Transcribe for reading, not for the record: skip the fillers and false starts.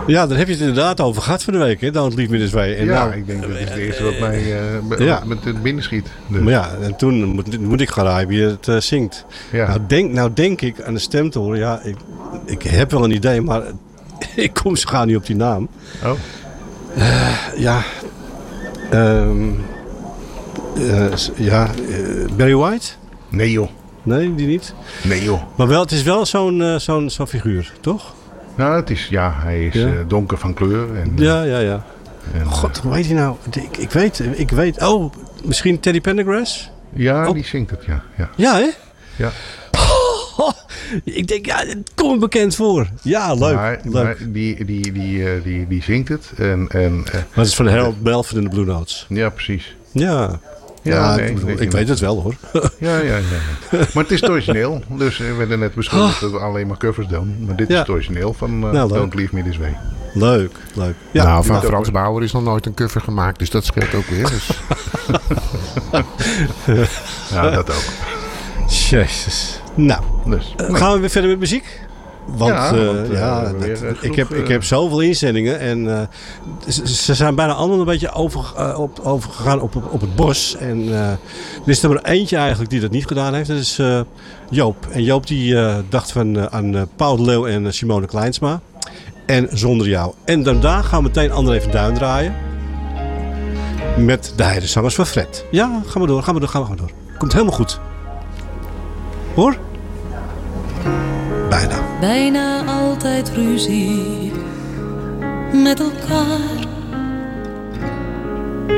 Ja, daar heb je het inderdaad over gehad van de week, hè? Don't Leave Me This Way. En Ja, ik denk dat is het eerste wat mij met het binnenschiet. Dus. Maar ja, en toen moet ik gaan raaien wie het zingt. Ja. Nou denk ik aan de stem te horen. Ja, ik heb wel een idee, maar ik kom zo gauw niet op die naam. Oh. Barry White? Nee joh. Nee, die niet. Nee joh. Maar wel, het is wel zo'n figuur, toch? Nou, hij is donker van kleur. En, Ja. En, God, hoe heet hij nou? Ik weet. Oh, misschien Teddy Pendergrass? Ja, die zingt het, ja. Ja, hè? Ja. Ik denk, ja, het komt me bekend voor. Ja, leuk. Maar die zingt het. Maar het is van Harold Melvin in de Blue Notes. Ja, precies. Ja. Ik weet het wel, hoor. Ja. Maar het is het origineel. Dus we werden net beschuldigd dat we alleen maar covers doen. Maar dit is het origineel van Don't Leave Me This Way. Leuk. Ja, nou, van Frans Bauer is nog nooit een cover gemaakt. Dus dat scheelt ook weer. Dus. Ja, dat ook. Jezus. Nou, gaan we weer verder met muziek? Want ik heb zoveel inzendingen en ze zijn bijna allemaal een beetje overgegaan op het bos. En er is er maar eentje eigenlijk die dat niet gedaan heeft. Dat is Joop. En Joop die dacht aan Paul de Leeuw en Simone Kleinsma. En Zonder Jou. En daarna gaan we meteen André van Duin draaien. Met de Heidezangers van Fred. Ja, gaan we door. Komt helemaal goed. Hoor? Bijna Bijna altijd ruzie met elkaar.